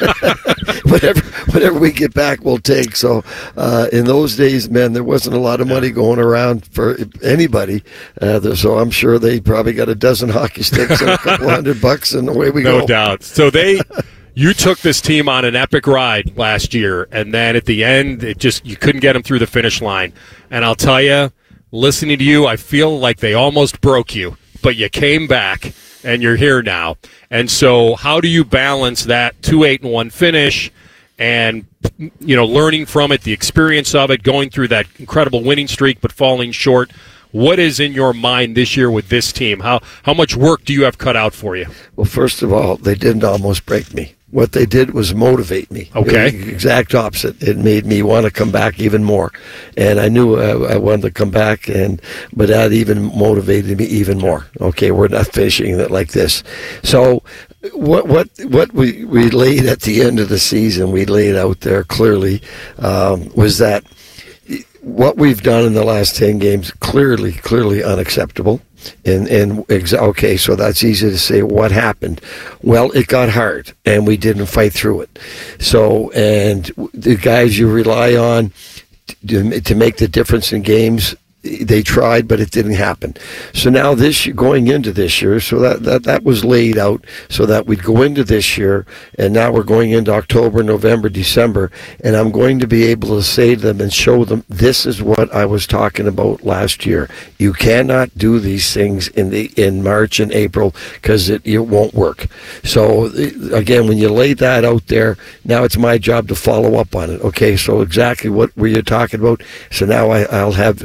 whatever, whatever we get back, we'll take. So uh, in those days, man, there wasn't a lot of money going around for anybody. Uh, so I'm sure they probably got a dozen hockey sticks and a couple hundred bucks, and away we no go. No doubt. So they, you took this team on an epic ride last year, and then at the end, it just you couldn't get them through the finish line. And I'll tell you, listening to you, I feel like they almost broke you. But you came back, and you're here now. And so how do you balance that two eight and one finish and, you know, learning from it, the experience of it, going through that incredible winning streak but falling short? What is in your mind this year with this team? How how much work do you have cut out for you? Well, first of all, they didn't almost break me. What they did was motivate me. Okay. The exact opposite. It made me want to come back even more. And I knew I, I wanted to come back, and but that even motivated me even more. Okay, we're not finishing it like this. So what what what we, we laid at the end of the season, we laid out there clearly, um, was that what we've done in the last ten games, clearly, clearly unacceptable. And, and exa- okay, so that's easy to say. What happened? Well, it got hard, and we didn't fight through it. So, and the guys you rely on to, to make the difference in games, they tried, but it didn't happen. So now this year, going into this year, so that, that, that was laid out so that we'd go into this year, and now we're going into October, November, December, and I'm going to be able to say to them and show them this is what I was talking about last year. You cannot do these things in the in March and April because it, it won't work. So again, when you lay that out there, now it's my job to follow up on it. Okay, so exactly what were you talking about? So now I, I'll have uh, it's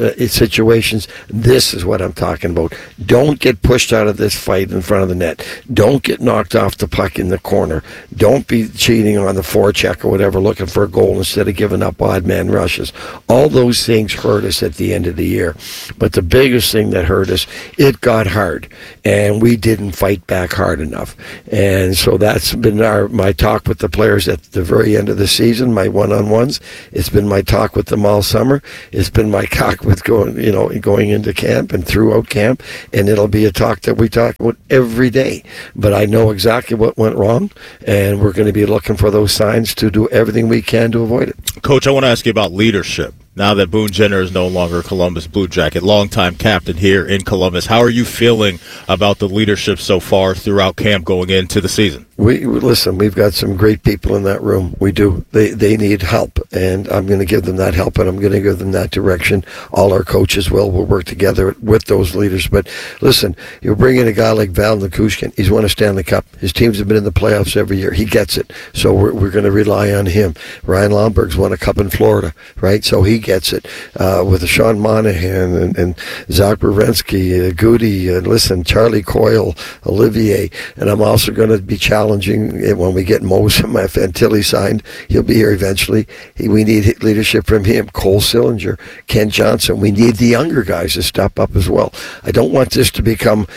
situations. This is what I'm talking about. Don't get pushed out of this fight in front of the net. Don't get knocked off the puck in the corner. Don't be cheating on the forecheck or whatever, looking for a goal instead of giving up odd man rushes. All those things hurt us at the end of the year. But the biggest thing that hurt us, it got hard, and we didn't fight back hard enough. And so that's been our my talk with the players at the very end of the season, my one-on-ones. It's been my talk with them all summer. It's been my talk with going, you know, going into camp and throughout camp, and it'll be a talk that we talk about every day. But I know exactly what went wrong, and we're going to be looking for those signs to do everything we can to avoid it. Coach, I want to ask you about leadership. Now that Boone Jenner is no longer a Columbus Blue Jacket, longtime captain here in Columbus, how are you feeling about the leadership so far throughout camp going into the season? We listen. We've got some great people in that room. We do. They they need help, and I'm going to give them that help, and I'm going to give them that direction. All our coaches will. We'll work together with those leaders. But listen, you're bringing a guy like Val Nichushkin. He's won a Stanley Cup. His teams have been in the playoffs every year. He gets it. So we're we're going to rely on him. Ryan Lomberg's won a cup in Florida, right? So he gets it. Uh, with Sean Monahan and, and Zach Werenski, uh, Goody, uh, listen, Charlie Coyle, Olivier, and I'm also going to be challenging when we get Mo Fantilli signed. He'll be here eventually. He, we need leadership from him. Cole Sillinger, Ken Johnson. We need the younger guys to step up as well. I don't want this to become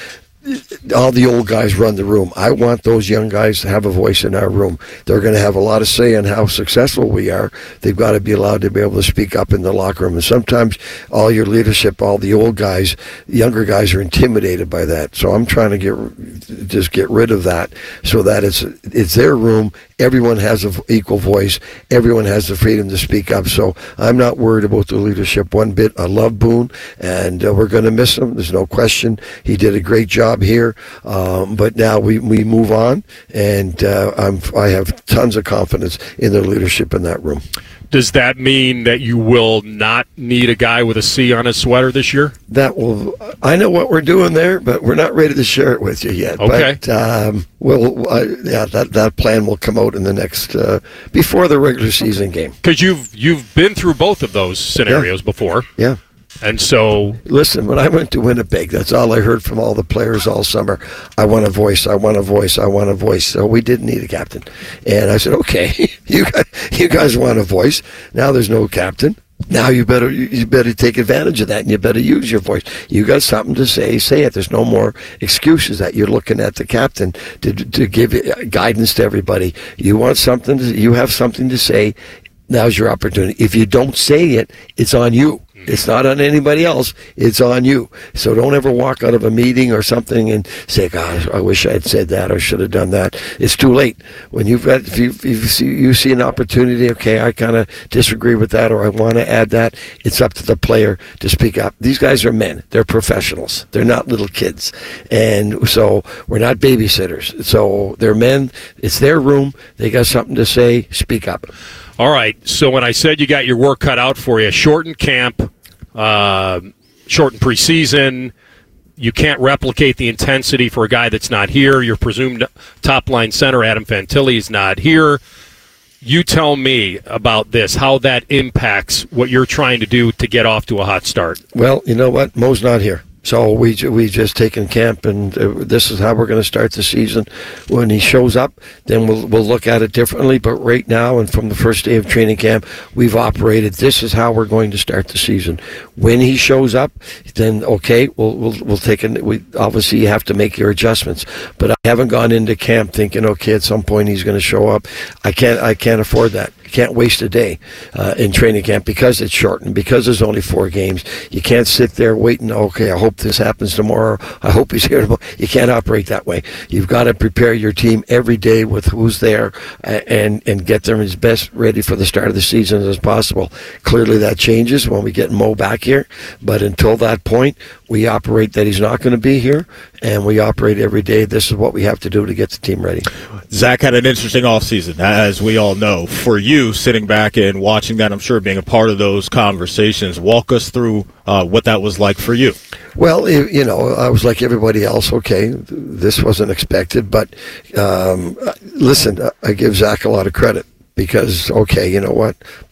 all the old guys run the room. I want those young guys to have a voice in our room. They're going to have a lot of say in how successful we are. They've got to be allowed to be able to speak up in the locker room. And sometimes all your leadership, all the old guys, younger guys are intimidated by that. So I'm trying to get just get rid of that so that it's it's their room. Everyone has an equal voice. Everyone has the freedom to speak up. So I'm not worried about the leadership one bit. I love Boone, and uh, we're going to miss him. There's no question. He did a great job here, um, but now we, we move on, and uh, I'm, I have tons of confidence in their leadership in that room. Does that mean that you will not need a guy with a C on his sweater this year? That will. I know what we're doing there, but we're not ready to share it with you yet. Okay. But, um, well, uh, yeah, that that plan will come out in the next uh, before the regular season game. Because you've you've been through both of those scenarios yeah. before. Yeah. And so, listen, when I went to Winnipeg, that's all I heard from all the players all summer. I want a voice, I want a voice, I want a voice. So we didn't need a captain. And I said, okay, you guys, you guys want a voice. Now there's no captain. Now you better you better take advantage of that, and you better use your voice. You got something to say, say it. There's no more excuses that you're looking at the captain to to give guidance to everybody. You want something, to, you have something to say. Now's your opportunity. If you don't say it, it's on you. It's not on anybody else. It's on you. So don't ever walk out of a meeting or something and say, "Gosh, I wish I had said that or should have done that." It's too late. When you've got, if you, if you see you see an opportunity, okay, I kind of disagree with that, or I want to add that. It's up to the player to speak up. These guys are men. They're professionals. They're not little kids, and so we're not babysitters. So they're men. It's their room. They got something to say. Speak up. All right, so when I said you got your work cut out for you, shortened camp, uh, shortened preseason, you can't replicate the intensity for a guy that's not here. Your presumed top-line center, Adam Fantilli, is not here. You tell me about this, how that impacts what you're trying to do to get off to a hot start. Well, you know what? Mo's not here. So we we just taken camp, and uh, this is how we're going to start the season. When he shows up, then we'll we'll look at it differently. But right now, and from the first day of training camp, we've operated. This is how we're going to start the season. When he shows up, then okay, we'll we'll we'll take it. We obviously you have to make your adjustments. But I haven't gone into camp thinking, okay, at some point he's going to show up. I can't I can't afford that. You can't waste a day uh, in training camp because it's shortened, because there's only four games. You can't sit there waiting, okay, I hope this happens tomorrow. I hope he's here tomorrow. You can't operate that way. You've got to prepare your team every day with who's there and, and get them as best ready for the start of the season as possible. Clearly that changes when we get Mo back here, but until that point, we operate that he's not going to be here, and we operate every day. This is what we have to do to get the team ready. Zach had an interesting offseason, as we all know. For you, sitting back and watching that, I'm sure being a part of those conversations, walk us through uh, what that was like for you. Well, you know, I was like everybody else. Okay, this wasn't expected, but um, listen, I give Zach a lot of credit because, okay, you know what?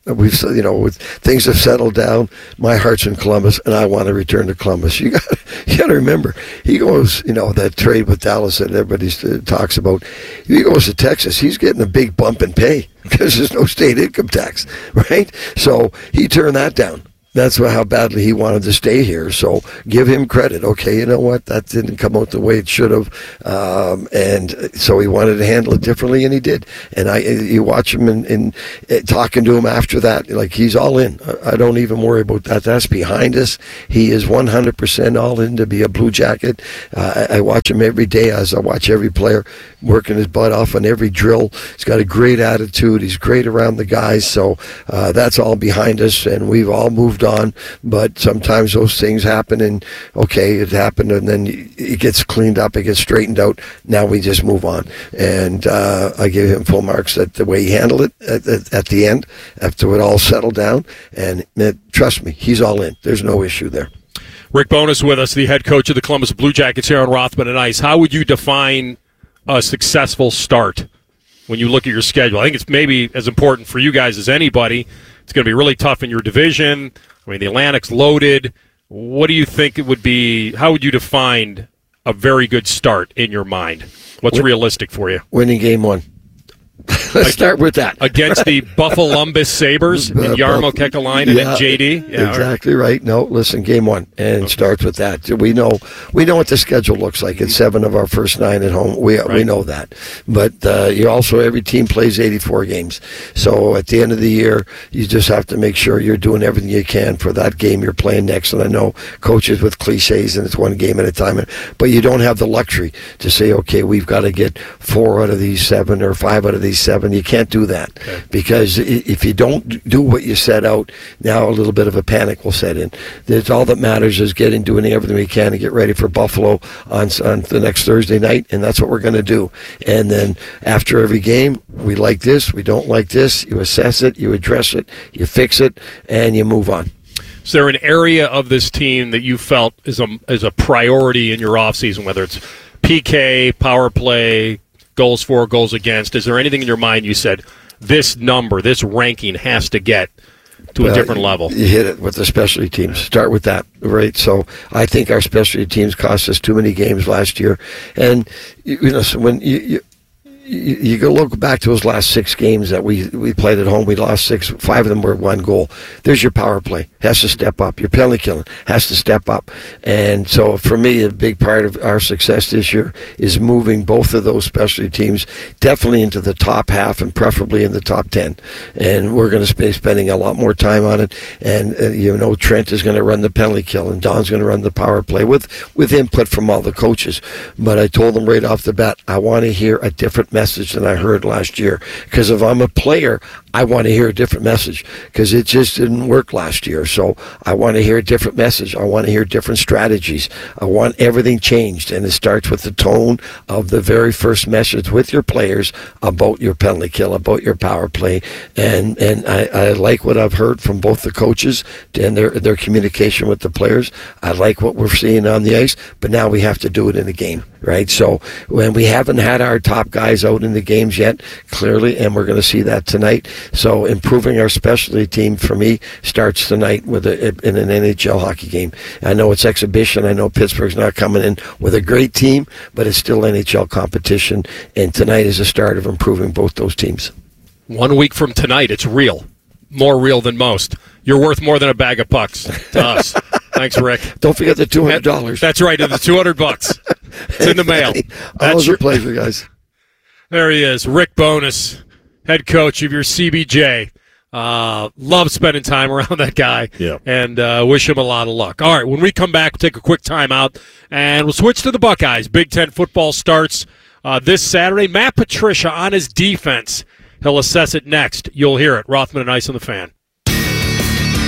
We've, you know, with, things have settled down. My heart's in Columbus, and I want to return to Columbus. You got, you got to remember, he goes, you know, that trade with Dallas that everybody uh, talks about. He goes to Texas. He's getting a big bump in pay because there's no state income tax, right? So he turned that down. That's how badly he wanted to stay here. So give him credit. Okay, you know what? That didn't come out the way it should have. Um, and so he wanted to handle it differently, and he did. And I, you watch him and in, in, talking to him after that, like he's all in. I don't even worry about that. That's behind us. He is one hundred percent all in to be a Blue Jacket. Uh, I, I watch him every day as I watch every player working his butt off on every drill. He's got a great attitude. He's great around the guys. So uh, that's all behind us, and we've all moved on, but sometimes those things happen, and okay, it happened, and then it gets cleaned up, it gets straightened out. Now we just move on, and uh, I give him full marks that the way he handled it at, at, at the end, after it all settled down, and it, trust me, he's all in. There's no issue there. Rick Bowness with us, the head coach of the Columbus Blue Jackets here on Rothman and Ice. How would you define a successful start when you look at your schedule? I think it's maybe as important for you guys as anybody. It's going to be really tough in your division. I mean, the Atlantic's loaded. What do you think it would be? How would you define a very good start in your mind? What's Win- realistic for you? Winning game one. Let's start with that. Against the Buffalo Sabres in Jarmo Kekalainen yeah, and J D? Yeah, exactly right. No, listen, game one. And it starts with that. We know we know what the schedule looks like. It's seven of our first nine at home. We right. we know that. But uh, you also, every team plays eighty-four games. So at the end of the year, you just have to make sure you're doing everything you can for that game you're playing next. And I know coaches with cliches, and it's one game at a time. But you don't have the luxury to say, okay, we've got to get four out of these seven or five out of these seven. You can't do that okay. because if you don't do what you set out, now a little bit of a panic will set in. That's all that matters is getting doing everything we can to get ready for Buffalo on on the next Thursday night, and that's what we're going to do. And then after every game, we like this, we don't like this. You assess it, you address it, you fix it, and you move on. Is there an area of this team that you felt is a is a priority in your offseason, whether it's P K, power play, goals for, goals against? Is there anything in your mind you said, this number, this ranking has to get to a uh, different level? You hit it with the specialty teams. Start with that, right? So I think our specialty teams cost us too many games last year. And, you know, so when you, you You, you go look back to those last six games that we, we played at home. We lost six. Five of them were one goal. There's your power play. Has to step up. Your penalty killing has to step up. And so for me, a big part of our success this year is moving both of those specialty teams definitely into the top half and preferably in the top ten. And we're going to be spending a lot more time on it. And, uh, you know, Trent is going to run the penalty kill and Don's going to run the power play with, with input from all the coaches. But I told them right off the bat, I want to hear a different message than I heard last year, because if I'm a player, I want to hear a different message, because it just didn't work last year. So I want to hear a different message. I want to hear different strategies. I want everything changed, and it starts with the tone of the very first message with your players about your penalty kill, about your power play, and and I, I like what I've heard from both the coaches and their their communication with the players. I like what we're seeing on the ice, but now we have to do it in the game, right? So when we haven't had our top guys out in the games yet, clearly, and we're going to see that tonight. So improving our specialty team for me starts tonight with a, in an N H L hockey game. I know it's exhibition. I know Pittsburgh's not coming in with a great team, but it's still N H L competition, and tonight is a start of improving both those teams. One week from tonight, it's real. More real than most. You're worth more than a bag of pucks to us. Thanks, Rick. Don't forget the two hundred dollars. That's right, the two hundred bucks. It's in the mail. That's always a pleasure, guys. There he is, Rick Bowness, head coach of your C B J. Uh, love spending time around that guy, yeah. and uh, wish him a lot of luck. All right, when we come back, we'll take a quick timeout, and we'll switch to the Buckeyes. Big Ten football starts uh, this Saturday. Matt Patricia on his defense. He'll assess it next. You'll hear it. Rothman and Ice on the Fan.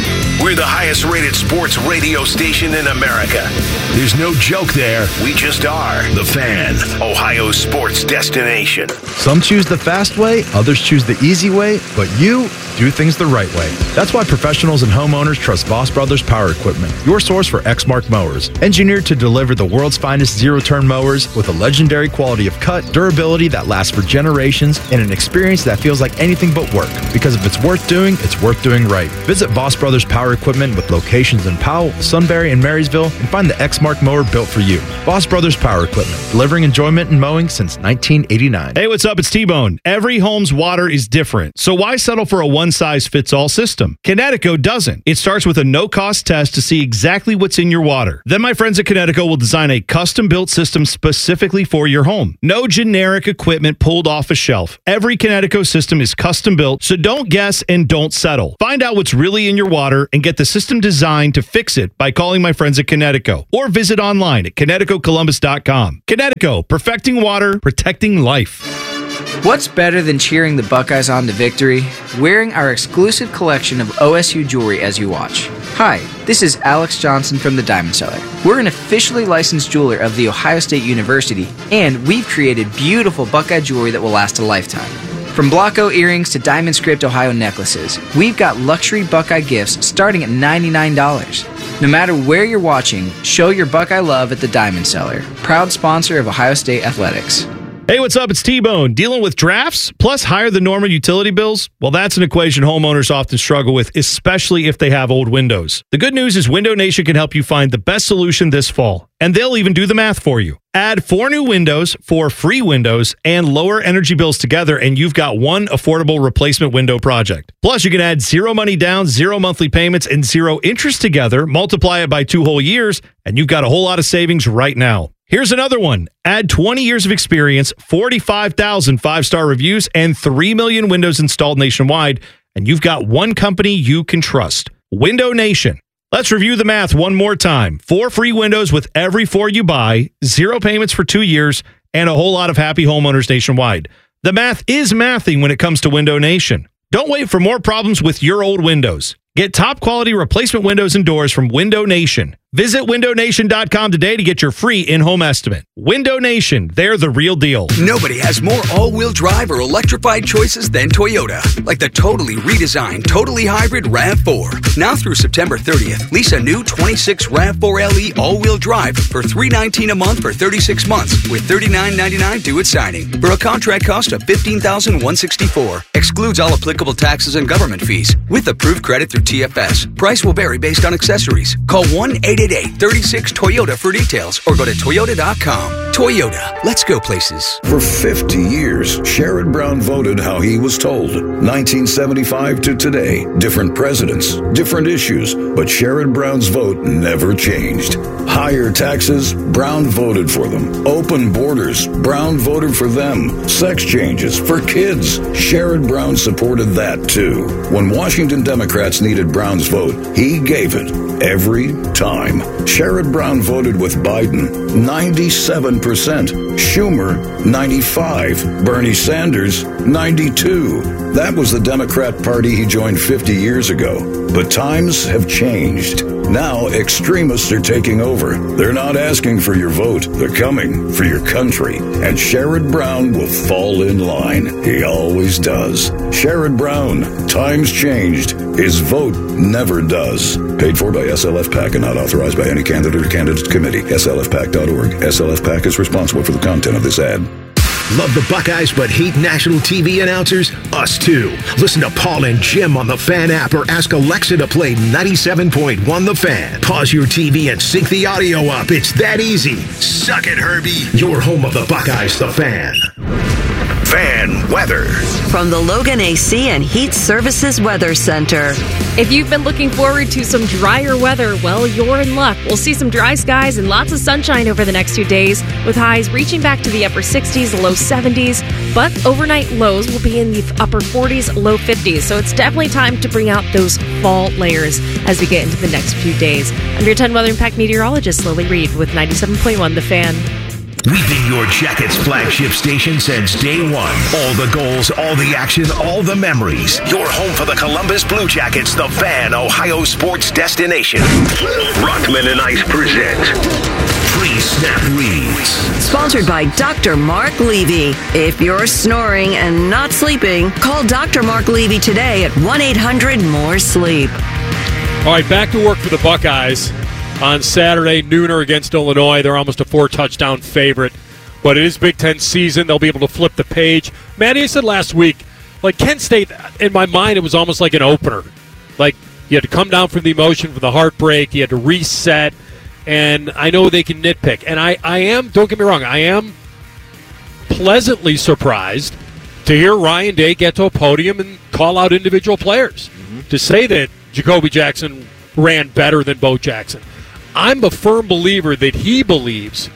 We're the highest rated sports radio station in America. There's no joke there. We just are. The Fan, Ohio's sports destination. Some choose the fast way, others choose the easy way, but you do things the right way. That's why professionals and homeowners trust Voss Brothers Power Equipment, your source for Exmark mowers. Engineered to deliver the world's finest zero-turn mowers with a legendary quality of cut, durability that lasts for generations, and an experience that feels like anything but work. Because if it's worth doing, it's worth doing right. Visit Voss Brothers Power Equipment with locations in Powell, Sunbury, and Marysville, and find the Exmark mower built for you. Voss Brothers Power Equipment, delivering enjoyment in mowing since nineteen eighty-nine. Hey, what's up? It's T-Bone. Every home's water is different, so why settle for a one-size-fits-all system? Kinetico doesn't. It starts with a no-cost test to see exactly what's in your water. Then my friends at Kinetico will design a custom-built system specifically for your home. No generic equipment pulled off a shelf. Every Kinetico system is custom-built, so don't guess and don't settle. Find out what's really in your water and get the system designed to fix it by calling my friends at Kinetico or visit online at kinetico columbus dot com. Kinetico, perfecting water, protecting life. What's better than cheering the Buckeyes on to victory? Wearing our exclusive collection of O S U jewelry as you watch. Hi, this is Alex Johnson from the Diamond Cellar. We're an officially licensed jeweler of The Ohio State University, and we've created beautiful Buckeye jewelry that will last a lifetime. From Blocko earrings to Diamond Script Ohio necklaces, we've got luxury Buckeye gifts starting at ninety-nine dollars. No matter where you're watching, show your Buckeye love at the Diamond Cellar, proud sponsor of Ohio State Athletics. Hey, what's up? It's T-Bone. Dealing with drafts plus higher than normal utility bills? Well, that's an equation homeowners often struggle with, especially if they have old windows. The good news is Window Nation can help you find the best solution this fall, and they'll even do the math for you. Add four new windows, four free windows, and lower energy bills together, and you've got one affordable replacement window project. Plus, you can add zero money down, zero monthly payments, and zero interest together, multiply it by two whole years, and you've got a whole lot of savings right now. Here's another one. Add twenty years of experience, forty-five thousand five-star reviews, and three million windows installed nationwide, and you've got one company you can trust. Window Nation. Let's review the math one more time. Four free windows with every four you buy, zero payments for two years, and a whole lot of happy homeowners nationwide. The math is mathing when it comes to Window Nation. Don't wait for more problems with your old windows. Get top quality replacement windows and doors from Window Nation. Visit window nation dot com today to get your free in-home estimate. Window Nation, they're the real deal. Nobody has more all-wheel drive or electrified choices than Toyota. Like the totally redesigned, totally hybrid RAV four. Now through September thirtieth, lease a new twenty-six RAV four L E all-wheel drive for three hundred nineteen dollars a month for thirty-six months with thirty-nine ninety-nine due at signing for a contract cost of fifteen thousand one hundred sixty-four dollars. Excludes all applicable taxes and government fees with approved credit through T F S. Price will vary based on accessories. Call one eight eight eight, three six, Toyota for details or go to toyota dot com. Toyota, let's go places. For fifty years, Sherrod Brown voted how he was told. nineteen seventy-five to today, different presidents, different issues, but Sherrod Brown's vote never changed. Higher taxes, Brown voted for them. Open borders, Brown voted for them. Sex changes for kids, Sherrod Brown supported that too. When Washington Democrats needed Brown's vote, he gave it every time. Sherrod Brown voted with Biden, ninety-seven percent. Schumer, ninety-five. Bernie Sanders, ninety-two. That was the Democrat Party he joined fifty years ago. But times have changed. Now extremists are taking over. They're not asking for your vote. They're coming for your country. And Sherrod Brown will fall in line. He always does. Sherrod Brown, times changed. His vote never does. Paid for by S L F PAC and not authorized by any candidate or candidate committee. S L F PAC dot org. S L F PAC is responsible for the content of this ad. Love the Buckeyes but hate national T V announcers? Us too. Listen to Paul and Jim on the Fan app or ask Alexa to play ninety-seven point one The Fan. Pause your T V and sync the audio up. It's that easy. Suck it, Herbie. Your home of the Buckeyes, The Fan. Fan weather. From the Logan A C and Heat Services Weather Center. If you've been looking forward to some drier weather, well, you're in luck. We'll see some dry skies and lots of sunshine over the next few days, with highs reaching back to the upper sixties, low seventies, but overnight lows will be in the upper forties, low fifties, so it's definitely time to bring out those fall layers as we get into the next few days. I'm your ten Weather Impact meteorologist, Lily Reed, with ninety-seven point one The Fan. We've been your Jackets flagship station since day one. All the goals, all the action, all the memories. Your home for the Columbus Blue Jackets, the Fan, Ohio sports destination. Rockman and Ice present Pre-Snap Reads. Sponsored by Doctor Mark Levy. If you're snoring and not sleeping, call Doctor Mark Levy today at one eight hundred more sleep. All right, back to work for the Buckeyes on Saturday, nooner against Illinois. They're almost a four-touchdown favorite, but it is Big Ten season. They'll be able to flip the page. Matty, I said last week, like Kent State, in my mind, it was almost like an opener. Like you had to come down from the emotion, from the heartbreak. You had to reset, and I know they can nitpick. And I, I am, don't get me wrong, I am pleasantly surprised to hear Ryan Day get to a podium and call out individual players. Mm-hmm. To say that Jacoby Jackson ran better than Bo Jackson. I'm a firm believer that he believes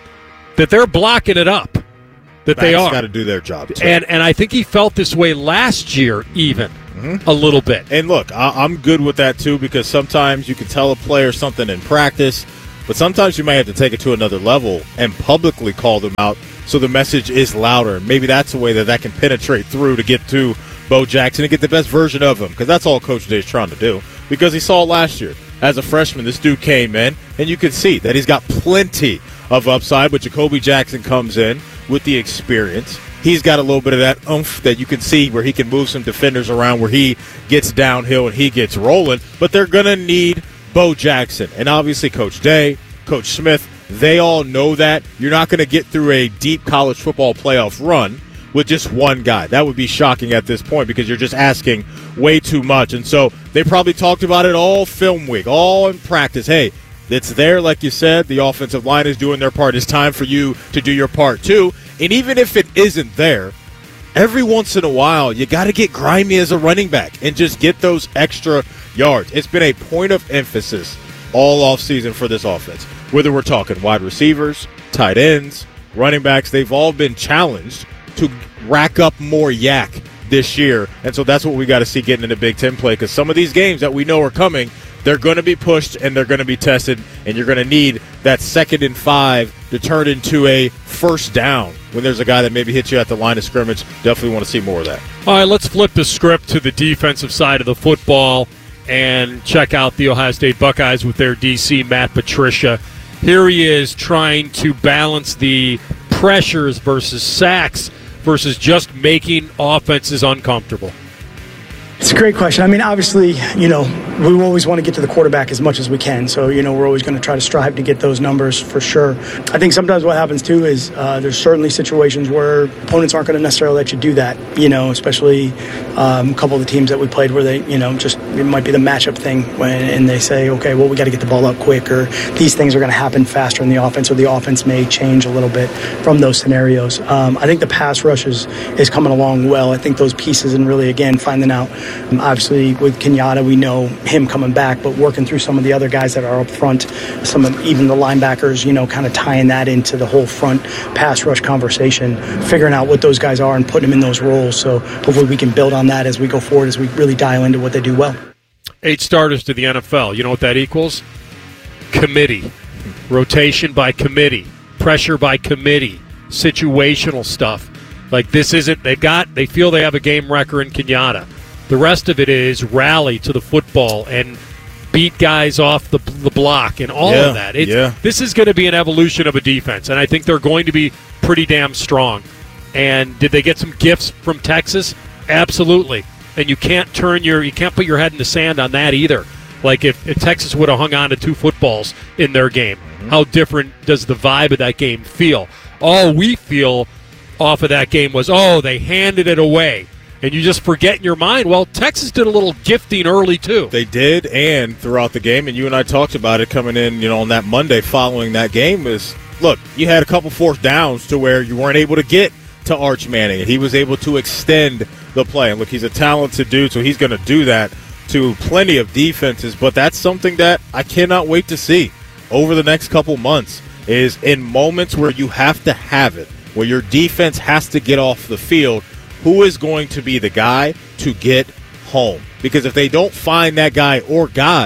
that they're blocking it up, that they are. Got to do their job, too. And and I think he felt this way last year even, mm-hmm. a little bit. And look, I, I'm good with that, too, because sometimes you can tell a player something in practice, but sometimes you might have to take it to another level and publicly call them out so the message is louder. Maybe that's a way that that can penetrate through to get to Bo Jackson and get the best version of him, because that's all Coach Day is trying to do, because he saw last year. As a freshman, this dude came in, and you can see that he's got plenty of upside, but Jacoby Jackson comes in with the experience. He's got a little bit of that oomph that you can see where he can move some defenders around, where he gets downhill and he gets rolling, but they're going to need Bo Jackson. And obviously Coach Day, Coach Smith, they all know that. You're not going to get through a deep college football playoff run with just one guy. That would be shocking at this point because you're just asking way too much. And so they probably talked about it all film week, all in practice. Hey, it's there, like you said. The offensive line is doing their part. It's time for you to do your part, too. And even if it isn't there, every once in a while, you got to get grimy as a running back and just get those extra yards. It's been a point of emphasis all offseason for this offense. Whether we're talking wide receivers, tight ends, running backs, they've all been challenged to rack up more yak this year. And so that's what we got to see getting into Big Ten play, because some of these games that we know are coming, they're going to be pushed and they're going to be tested, and you're going to need that second and five to turn into a first down when there's a guy that maybe hits you at the line of scrimmage. Definitely want to see more of that. All right, let's flip the script to the defensive side of the football and check out the Ohio State Buckeyes with their D C, Matt Patricia. Here he is trying to balance the pressures versus sacks versus just making offenses uncomfortable. It's a great question. I mean, obviously, you know, we always want to get to the quarterback as much as we can. So, you know, we're always going to try to strive to get those numbers for sure. I think sometimes what happens, too, is uh, there's certainly situations where opponents aren't going to necessarily let you do that, you know, especially um, a couple of the teams that we played where they, you know, just it might be the matchup thing when, and they say, okay, well, we got to get the ball up quick, or these things are going to happen faster in the offense, or the offense may change a little bit from those scenarios. Um, I think the pass rush is, is coming along well. I think those pieces and really, again, finding out. Um, obviously, with Kenyatta, we know him coming back, but working through some of the other guys that are up front, some of even the linebackers, you know, kind of tying that into the whole front pass rush conversation, figuring out what those guys are and putting them in those roles. So hopefully we can build on that as we go forward, as we really dial into what they do well. Eight starters to the N F L. You know what that equals? Committee. Rotation by committee. Pressure by committee. Situational stuff. Like this isn't, they've got, they feel they have a game wrecker in Kenyatta. The rest of it is rally to the football and beat guys off the, the block and all yeah, of that. It's, yeah. This is going to be an evolution of a defense, and I think they're going to be pretty damn strong. And did they get some gifts from Texas? Absolutely. And you can't turn your, you can't put your head in the sand on that either. Like if, if Texas would have hung on to two footballs in their game, mm-hmm. how different does the vibe of that game feel? All we feel off of that game was, oh, they handed it away. And you just forget in your mind, well, Texas did a little gifting early, too. They did, and throughout the game, and you and I talked about it coming in, you know, on that Monday following that game, is, look, you had a couple fourth downs to where you weren't able to get to Arch Manning, and he was able to extend the play. And, look, he's a talented dude, so he's going to do that to plenty of defenses, but that's something that I cannot wait to see over the next couple months, is in moments where you have to have it, where your defense has to get off the field, who is going to be the guy to get home? Because if they don't find that guy or guys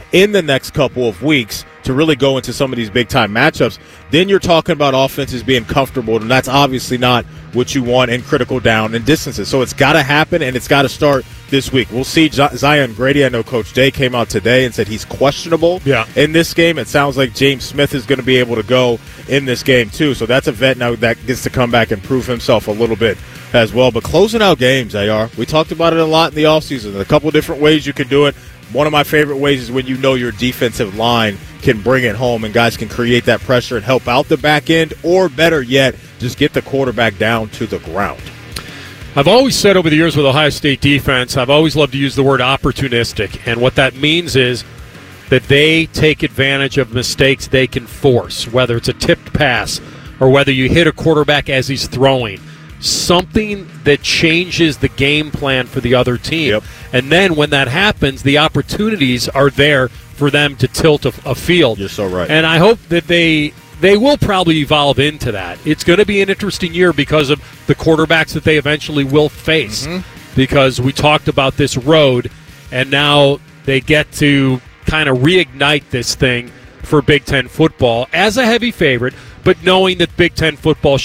in the next couple of weeks to really go into some of these big-time matchups, then you're talking about offenses being comfortable, and that's obviously not what you want in critical down and distances. So it's got to happen, and it's got to start this week. We'll see Zion Grady. I know Coach Day came out today and said he's questionable yeah. in this game. It sounds like James Smith is going to be able to go in this game too. So that's a vet now that gets to come back and prove himself a little bit as well. But closing out games, A R, we talked about it a lot in the offseason. A couple different ways you can do it. One of my favorite ways is when you know your defensive line can bring it home and guys can create that pressure and help out the back end, or better yet, just get the quarterback down to the ground. I've always said over the years with Ohio State defense, I've always loved to use the word opportunistic. And what that means is that they take advantage of mistakes they can force, whether it's a tipped pass or whether you hit a quarterback as he's throwing. Something that changes the game plan for the other team. Yep. And then when that happens, the opportunities are there for them to tilt a, a field. You're so right. And I hope that they they will probably evolve into that. It's going to be an interesting year because of the quarterbacks that they eventually will face. Mm-hmm. Because we talked about this road, and now they get to kind of reignite this thing for Big Ten football as a heavy favorite, but knowing that Big Ten football